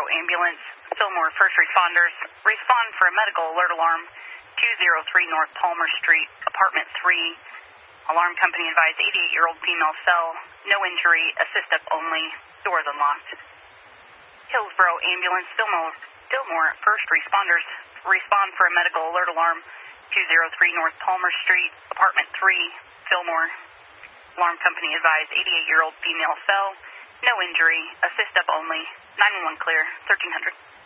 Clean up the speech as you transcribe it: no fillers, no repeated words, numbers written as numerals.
Ambulance, Fillmore First Responders, respond for a medical alert alarm, 203 North Palmer Street, Apartment 3. Alarm company advised 88-year-old female fell, no injury, assist up only, doors unlocked. Hillsboro Ambulance, Fillmore First Responders, respond for a medical alert alarm, 203 North Palmer Street, Apartment 3, Fillmore. Alarm company advised 88-year-old female fell, no injury, assist up only, 911 clear, 1300.